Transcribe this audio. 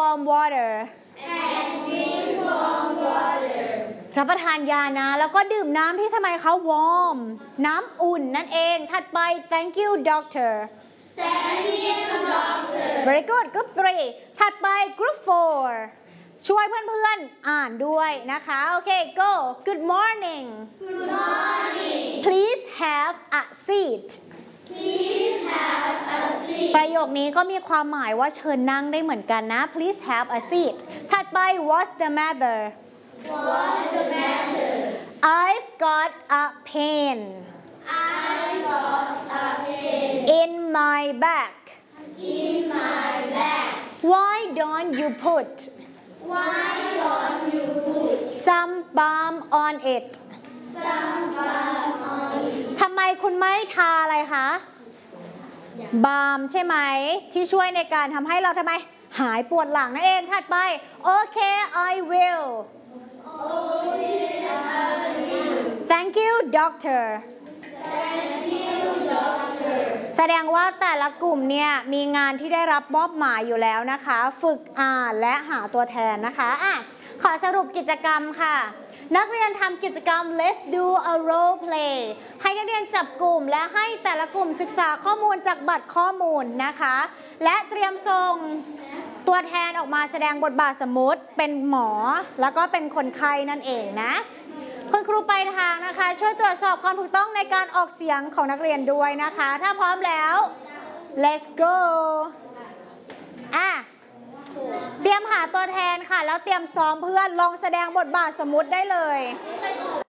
from water รับประทานยานะแล้วก็ดื่มน้ำที่ทำไมคะ warm น้ำอุ่นนั่นเองถัดไป thank you doctor very good group 3 ถัดไป group 4 ช่วยเพื่อนๆอ่านด้วยนะคะโอเค go good morning please have a seat ประโยคนี้ก็มีความหมายว่าเชิญนั่งได้เหมือนกันนะ please have a seat ถัดไป what's the matter I've got a pain in my back why don't you put some balm on it ทำไมคุณไม่ทาอะไรคะบาล์มใช่ไหมที่ช่วยในการทำให้เราทำไมหายปวดหลังนั่นเองถัดไปโอเค I will thank you doctor แสดงว่าแต่ละกลุ่มเนี่ยมีงานที่ได้รับมอบหมายอยู่แล้วนะคะฝึกอ่านและหาตัวแทนนะคะขอสรุปกิจกรรมค่ะนักเรียนทำกิจกรรม Let's do a role play ให้นักเรียนจับกลุ่มและให้แต่ละกลุ่มศึกษาข้อมูลจากบัตรข้อมูลนะคะและเตรียมส่งตัวแทนออกมาแสดงบทบาทสมมุติเป็นหมอแล้วก็เป็นคนไข้นั่นเองนะคุณครูปลายทางนะคะช่วยตรวจสอบความถูกต้องในการออกเสียงของนักเรียนด้วยนะคะถ้าพร้อมแล้ว Let's go เตรียมหาตัวแทนค่ะแล้วเตรียมซ้อมเพื่อนลองแสดงบทบาทสมมุติได้เลย